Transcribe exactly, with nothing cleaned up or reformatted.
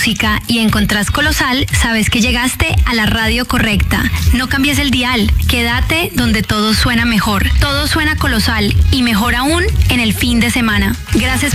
música y encontrás Colosal, sabes que llegaste a la radio correcta. No cambies el dial, quédate donde todo suena mejor. Todo suena Colosal y mejor aún en el fin de semana. Gracias